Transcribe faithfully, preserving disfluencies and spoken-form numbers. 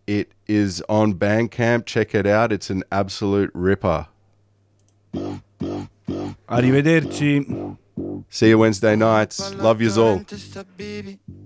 It is on Bandcamp. Check it out. It's an absolute ripper. Arrivederci. See you Wednesday nights. Love yous all.